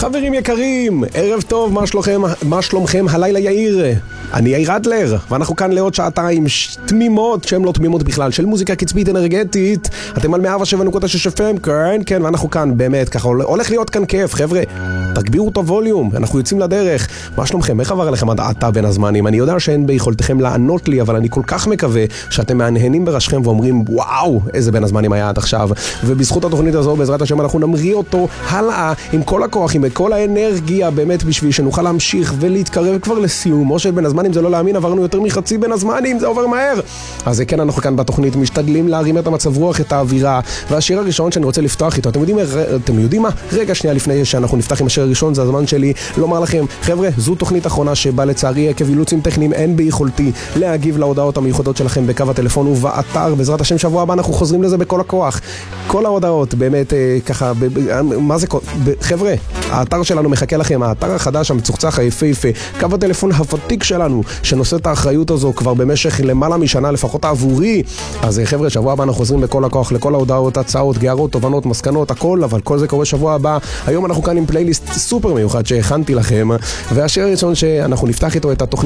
חברים יקרים, ערב טוב, מה שלומכם הלילה יאיר? אני יאיר אדלר, ואנחנו כאן לעוד שעתיים תמימות, שהן לא תמימות בכלל, של מוזיקה קצבית אנרגטית. אתם על 107.6 FM, כן, ואנחנו כאן באמת, ככה הולך להיות כאן כיף, חבר'ה. תגבירו את הווליום, אנחנו יוצאים לדרך. מה שלומכם? איך עבר עליכם עתה בין הזמנים? אני יודע שאין ביכולתכם לענות לי, אבל אני כל כך מקווה שאתם מהנהנים בראשכם ואומרים, וואו, איזה בין הזמנים היה עד עכשיו. ובזכות התוכנית הזו, בעזרת השם, אנחנו נמריא אותו הלאה עם כל הכוח, עם כל האנרגיה, באמת בשביל שנוכל להמשיך ולהתקרב כבר לסיום. או שבין הזמנים זה לא להאמין, עברנו יותר מחצי בין הזמנים, זה עובר מהר. אז כן, אנחנו כאן בתוכנית משתדלים להרים את המצב רוח, את האווירה. והשיר הראשון שאני רוצה לפתוח איתו, אתם יודעים מה? רגע שנייה לפני שאנחנו נפתח עם השיר הראשון, זה הזמן שלי לומר לכם, חבר'ה, זו תוכנית אחרונה שבה לצערי עקב אילוצים טכניים אין ביכולתי להגיב להודעות המיוחדות שלכם בקו הטלפון ובאתר. בעזרת השם שבוע הבא אנחנו חוזרים לזה בכל הכוח. כל ההודעות, באמת ככה, מה זה, חבר'ה, האתר שלנו מחכה לכם, האתר החדש, המצוחצח, היפהפה, קו הטלפון הוותיק שלנו, שנושא את האחריות הזו כבר במשך למעלה משנה, לפחות עבורי. אז חבר'ה, שבוע הבא אנחנו חוזרים בכל הכוח, לכל ההודעות, הצעות, גערות, תובנות, מסקנות, הכל, אבל כל זה קורה שבוע הבא. היום אנחנו כאן עם פלייליסט סופר מיוחד שהכנתי לכם, והשיר הראשון שאנחנו נפתח איתו את התוכנית